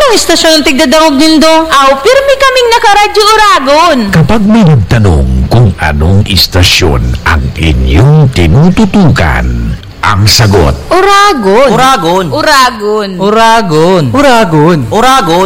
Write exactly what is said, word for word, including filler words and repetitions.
Anong istasyon ang tigdadangog nindo? Aw, pirmi kaming nakaradyo Uragon. Kapag may nagtanong kung anong istasyon ang inyong tinututukan, ang sagot, Uragon. Uragon. Uragon. Uragon. Uragon. Uragon.